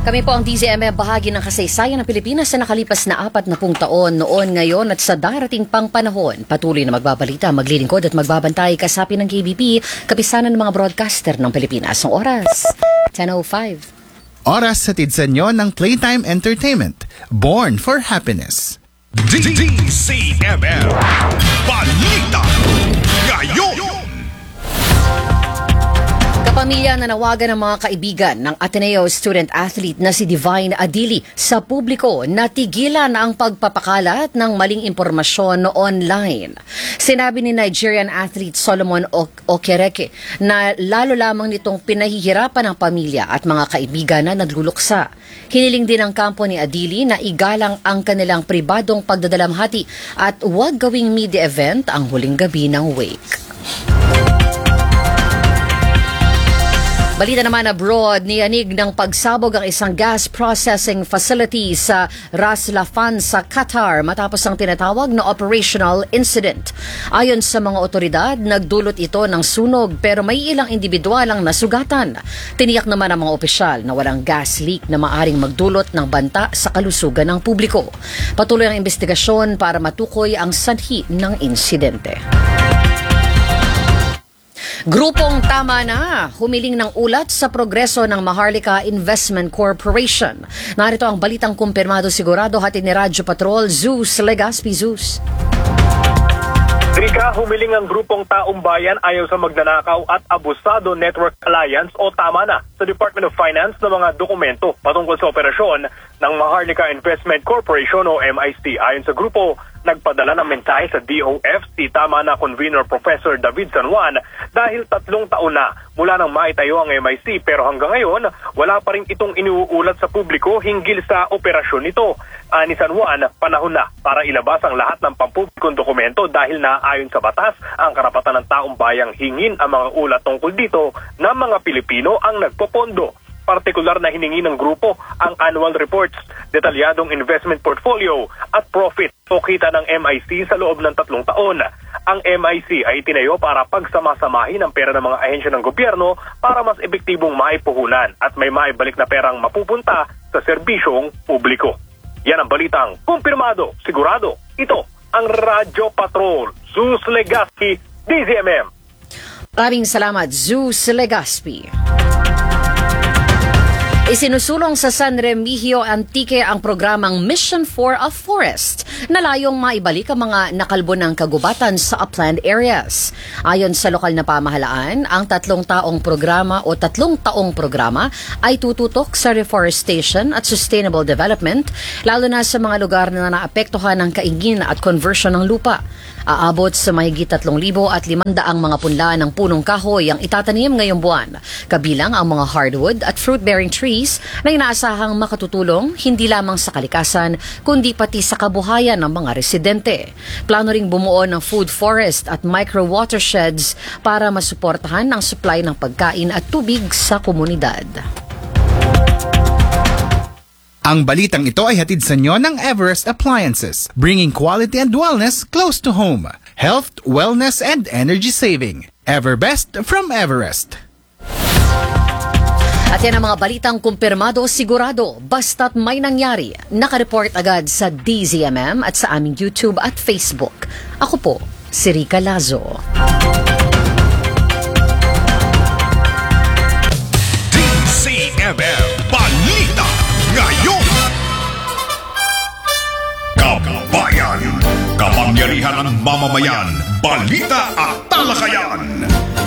Kami po ang DZMM, bahagi ng kasaysayan ng Pilipinas sa nakalipas na 40 taon noon, ngayon at sa darating pang panahon. Patuloy na magbabalita, maglilingkod at magbabantay kasapi ng KBP, kapisanan ng mga broadcaster ng Pilipinas. Ang oras, 10:05. Oras hatid sa inyo ng Playtime Entertainment, Born for Happiness. DZMM Balita ngayon. Kapamilya nanawagan ng mga kaibigan ng Ateneo student-athlete na si Divine Adili sa publiko na tigilan ang pagpapakalat ng maling impormasyon online. Sinabi ni Nigerian athlete Solomon Okereke na lalo lamang nitong pinahihirapan ng pamilya at mga kaibigan na nagluluksa. Hiniling din ng kampo ni Adili na igalang ang kanilang pribadong pagdadalamhati at huwag gawing media event ang huling gabi ng wake. Balita naman abroad, niyanig ng pagsabog ang isang gas processing facility sa Ras Laffan sa Qatar matapos ang tinatawag na operational incident. Ayon sa mga otoridad, nagdulot ito ng sunog pero may ilang individual ang nasugatan. Tiniyak naman ng mga opisyal na walang gas leak na maaring magdulot ng banta sa kalusugan ng publiko. Patuloy ang investigasyon para matukoy ang sanhi ng insidente. Grupong Tama Na, humiling ng ulat sa progreso ng Maharlika Investment Corporation. Narito ang balitang kumpirmado sigurado hatid ni Radyo Patrol, Zeus Legaspi. Zeus. Rika, humiling ang grupong Taong Bayan ayaw sa magnanakaw at abusado Network Alliance o Tama Na sa Department of Finance ng mga dokumento patungkol sa operasyon ng Maharlika Investment Corporation o MIC. Ayon sa grupo, nagpadala ng mensahe sa DOF si Tama Na Convener Professor David San Juan dahil 3 taon na mula nang maitayo ang MIC pero hanggang ngayon wala pa rin itong iniuulat sa publiko hinggil sa operasyon nito. Ni San Juan, panahon na para ilabas ang lahat ng pampublikong dokumento dahil naayon sa batas ang karapatan ng taong bayang hingin ang mga ulat tungkol dito ng mga Pilipino ang nagpopondo. Partikular na hiningi ng grupo ang annual reports, detalyadong investment portfolio at profit o kita ng MIC sa loob ng 3 taon. Ang MIC ay tinayo para pagsamasamahin ang pera ng mga ahensya ng gobyerno para mas epektibong maipuhunan at may maibalik na perang mapupunta sa serbisyong publiko. Yan ang balitang kumpirmado, sigurado. Ito ang Radyo Patrol, Zeus Legaspi, DZMM. Maraming salamat, Zeus Legaspi. Isinusulong sa San Remigio Antique ang programang Mission for a Forest na layong maibalik ang mga nakalbo ng kagubatan sa upland areas. Ayon sa lokal na pamahalaan, ang 3 taong programa ay tututok sa reforestation at sustainable development, lalo na sa mga lugar na naapektuhan ng kaingin at conversion ng lupa. Aabot sa mahigit 3,500 mga punla ng punong kahoy ang itatanim ngayong buwan, kabilang ang mga hardwood at fruit-bearing trees na inaasahang makatutulong hindi lamang sa kalikasan kundi pati sa kabuhayan ng mga residente. Plano ring bumuo ng food forest at micro-watersheds para masuportahan ang supply ng pagkain at tubig sa komunidad. Ang balitang ito ay hatid sa inyo ng Everest Appliances, bringing quality and wellness close to home. Health, wellness, and energy saving. Everbest from Everest. At yan ang mga balitang kumpirmado sigurado basta't may nangyari. Nakareport agad sa DZMM at sa aming YouTube at Facebook. Ako po, si Rica Lazo. DZMM Balita ngayon. Kabayan, kapangyarihan ng mamamayan, balita at talakayan.